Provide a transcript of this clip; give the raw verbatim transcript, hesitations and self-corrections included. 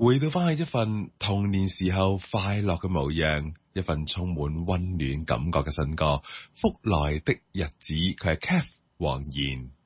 回到翻去一份童年時候快樂嘅模樣，一份充滿溫暖感覺嘅新歌《福來的日子》，佢係 Cath 黃妍。